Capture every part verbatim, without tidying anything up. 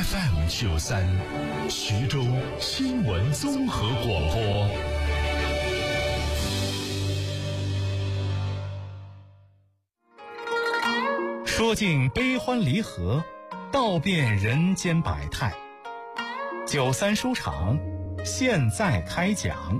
F M 九三，徐州新闻综合广播。说尽悲欢离合，道遍人间百态。九三书场现在开讲。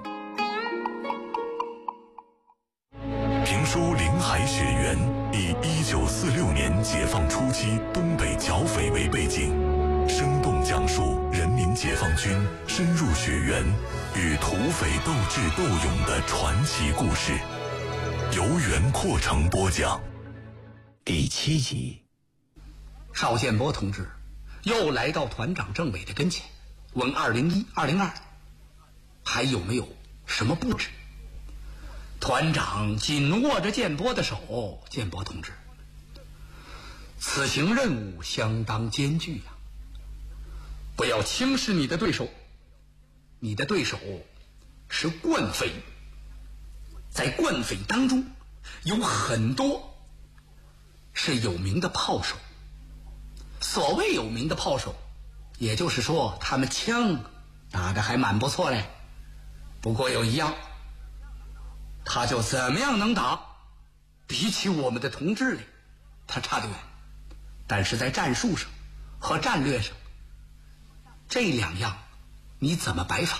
评书《林海雪原》以一九四六年解放初期东北剿匪为背景，生动讲述人民解放军深入雪原与土匪斗智斗勇的传奇故事，由袁阔成播讲。 第七集， 邵建波同志又来到团长政委的跟前，问二零一、二零二还有没有什么布置。团长紧握着建波的手，建波同志，此行任务相当艰巨呀、啊，不要轻视你的对手，你的对手是惯匪，在惯匪当中有很多是有名的炮手。所谓有名的炮手，也就是说他们枪打得还蛮不错嘞。不过有一样，他就怎么样能打，比起我们的同志里他差得远，但是在战术上和战略上，这两样你怎么摆法？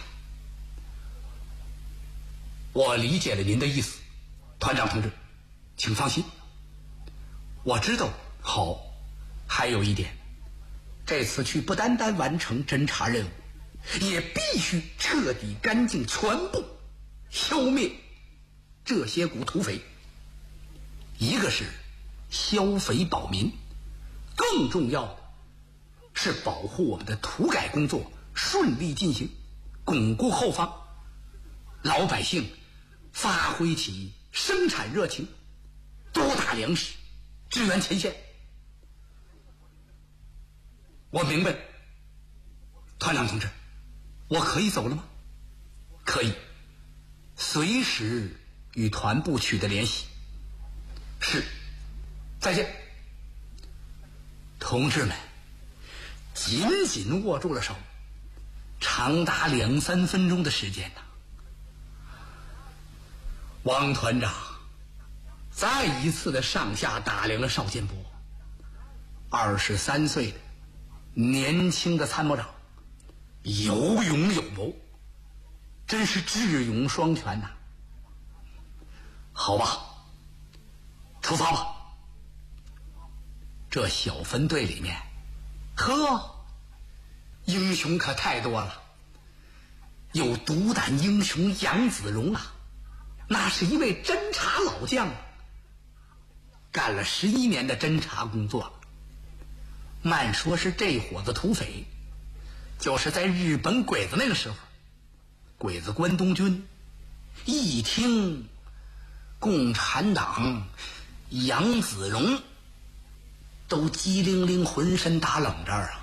我理解了您的意思，团长同志请放心，我知道。好，还有一点，这次去不单单完成侦察任务，也必须彻底干净，全部消灭这些股土匪。一个是消匪保民，更重要的是保护我们的土改工作顺利进行，巩固后方，老百姓发挥起生产热情，多打粮食，支援前线。我明白，团长同志，我可以走了吗？可以，随时与团部取得联系。是，再见。同志们紧紧握住了手，长达两三分钟的时间呢。王团长再一次的上下打量了邵建波，二十三岁的年轻的参谋长，有勇有谋，真是智勇双全呐、啊。好吧，出发吧。这小分队里面，呵，英雄可太多了。有独胆英雄杨子荣啊，那是一位侦察老将，干了十一年的侦察工作了。慢说是这伙子土匪，就是在日本鬼子那个时候，鬼子关东军一听共产党杨子荣，都机灵灵浑身打冷战啊。